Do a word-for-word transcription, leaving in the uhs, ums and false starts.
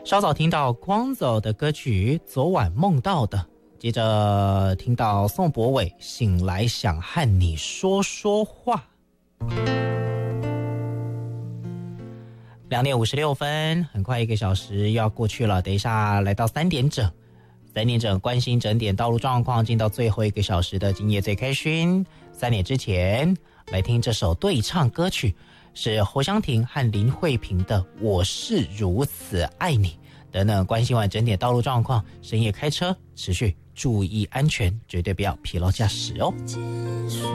稍早听到光走的歌曲《昨晚梦到的》，接着听到宋柏伟醒来想和你说说话。两点五十六分，很快一个小时又要过去了。等一下来到三点整，三点整关心整点道路状况，进到最后一个小时的今夜最开心。三点之前来听这首对唱歌曲，是侯湘婷和林慧萍的《我是如此爱你》。等等，关心完整点道路状况，深夜开车持续注意安全，绝对不要疲劳驾驶哦。